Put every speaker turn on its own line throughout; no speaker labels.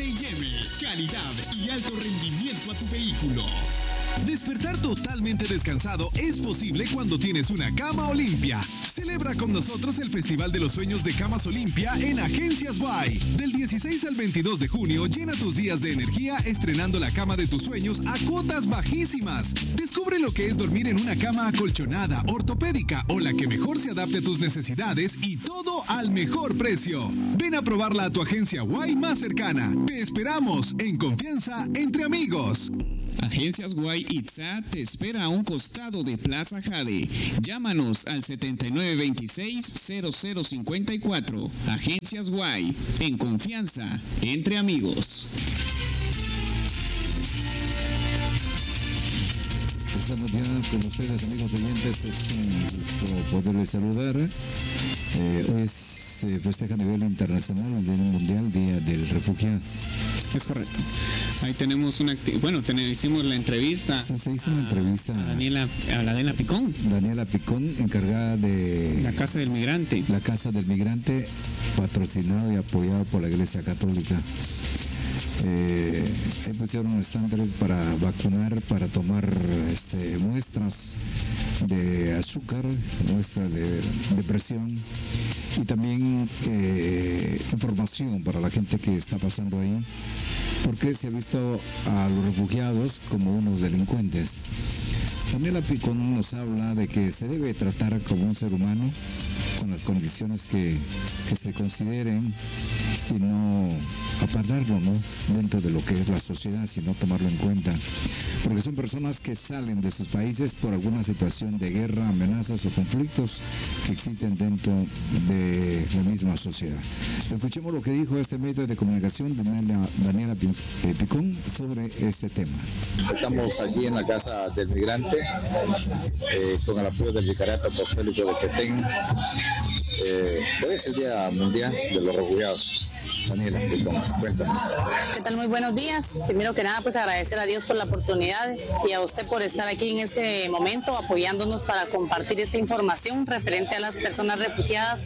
M&M, calidad y alto rendimiento a tu vehículo. Despertar totalmente descansado es posible cuando tienes una cama Olimpia. Celebra con nosotros el Festival de los Sueños de Camas Olimpia en Agencias Guay. Del 16 al 22 de junio, llena tus días de energía estrenando la cama de tus sueños a cuotas bajísimas. Descubre lo que es dormir en una cama acolchonada, ortopédica o la que mejor se adapte a tus necesidades y todo al mejor precio. Ven a probarla a tu agencia Guay más cercana. Te esperamos en confianza entre amigos.
Agencias Guay Itzá te espera a un costado de Plaza Jade. Llámanos al 7926-0054. Agencias Guay, en confianza, entre amigos.
Estamos ya con ustedes, amigos oyentes. Es un gusto poderles saludar. Hoy se festeja a nivel internacional el Día Mundial, Día del Refugiado.
Es correcto. Ahí tenemos hicimos la entrevista.
Se hizo una entrevista
a Daniela Picón.
Daniela Picón, encargada de
la Casa del Migrante.
La Casa del Migrante, patrocinado y apoyado por la Iglesia Católica. Ahí pusieron estándares para vacunar, para tomar muestras de azúcar, muestras de presión y también información para la gente que está pasando ahí, porque se ha visto a los refugiados como unos delincuentes. Daniela Picón nos habla de que se debe tratar como un ser humano con las condiciones que se consideren y no apartarlo, ¿no?, dentro de lo que es la sociedad, sino tomarlo en cuenta, porque son personas que salen de sus países por alguna situación de guerra, amenazas o conflictos que existen dentro de la misma sociedad. Escuchemos lo que dijo este medio de comunicación de Daniela Picón sobre este tema.
Estamos aquí en la Casa del Migrante con el apoyo del Vicariato Apostólico de Petén. Hoy es el Día Mundial de los Refugiados. Daniela, cuéntanos.
¿Qué tal? Muy buenos días. Primero que nada, pues agradecer a Dios por la oportunidad y a usted por estar aquí en este momento apoyándonos para compartir esta información referente a las personas refugiadas,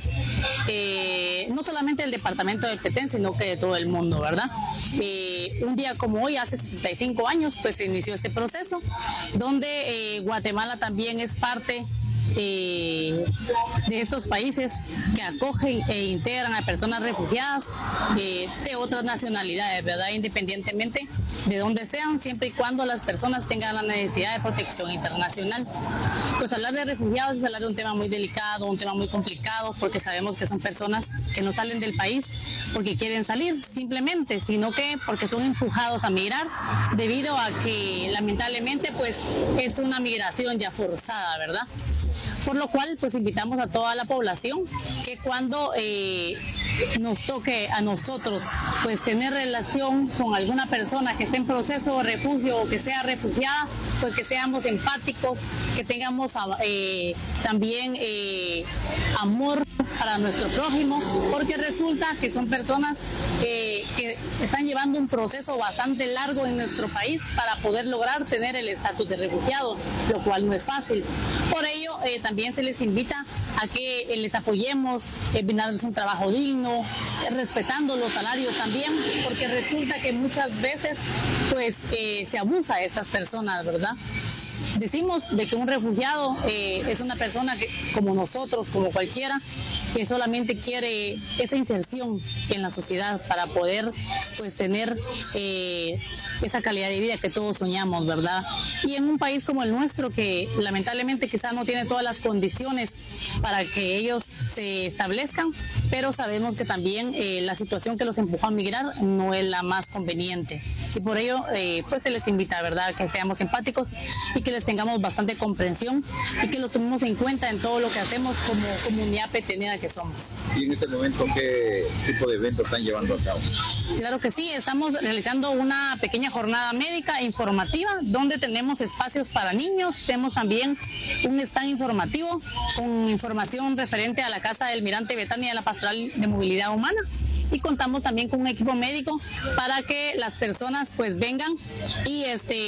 no solamente del departamento del Petén, sino que de todo el mundo, ¿verdad? Un día como hoy, hace 65 años, pues se inició este proceso, donde Guatemala también es parte de estos países que acogen e integran a personas refugiadas de otras nacionalidades, ¿verdad? Independientemente de dónde sean, siempre y cuando las personas tengan la necesidad de protección internacional. Pues hablar de refugiados es hablar de un tema muy delicado, un tema muy complicado, porque sabemos que son personas que no salen del país porque quieren salir simplemente, sino que porque son empujados a migrar debido a que lamentablemente pues es una migración ya forzada, ¿verdad? Por lo cual, pues invitamos a toda la población que cuando nos toque a nosotros pues tener relación con alguna persona que esté en proceso de refugio o que sea refugiada, pues que seamos empáticos, que tengamos también amor para nuestro prójimo, porque resulta que son personas que están llevando un proceso bastante largo en nuestro país para poder lograr tener el estatus de refugiado, lo cual no es fácil. Por ello, también se les invita a que les apoyemos, brindarles un trabajo digno, respetando los salarios también, porque resulta que muchas veces pues se abusa de estas personas, ¿verdad? Decimos de que un refugiado es una persona que, como nosotros, como cualquiera, que solamente quiere esa inserción en la sociedad para poder pues tener esa calidad de vida que todos soñamos, ¿verdad? Y en un país como el nuestro, que lamentablemente quizás no tiene todas las condiciones para que ellos se establezcan, pero sabemos que también la situación que los empujó a migrar no es la más conveniente. Y por ello, pues se les invita, ¿verdad?, que seamos empáticos y que les tengamos bastante comprensión y que lo tomemos en cuenta en todo lo que hacemos como comunidad petenera que somos.
¿Y en este momento qué tipo de eventos están llevando a cabo?
Claro que sí, estamos realizando una pequeña jornada médica informativa donde tenemos espacios para niños, tenemos también un stand informativo con información referente a la Casa del Migrante Betania de la Pastoral de Movilidad Humana. Y contamos también con un equipo médico para que las personas pues vengan y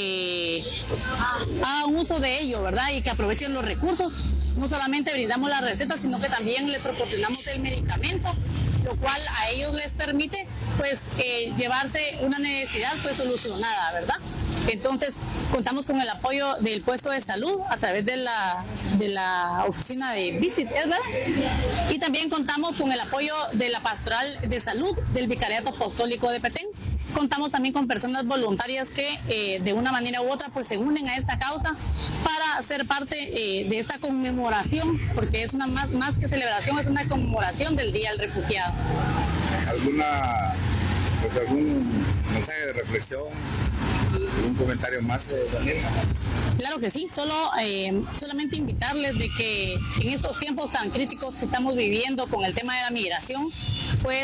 hagan uso de ello, ¿verdad? Y que aprovechen los recursos. No solamente brindamos las recetas, sino que también les proporcionamos el medicamento, lo cual a ellos les permite pues llevarse una necesidad pues solucionada, ¿verdad? Entonces contamos con el apoyo del puesto de salud a través de la oficina de Visit, ¿verdad? Y también contamos con el apoyo de la pastoral de salud del Vicariato Apostólico de Petén. Contamos también con personas voluntarias que de una manera u otra pues se unen a esta causa para ser parte de esta conmemoración, porque es una más que celebración, es una conmemoración del Día del Refugiado.
¿Algún mensaje de reflexión? ¿Un comentario más, Daniela?
Claro que sí, solamente invitarles de que en estos tiempos tan críticos que estamos viviendo con el tema de la migración, pues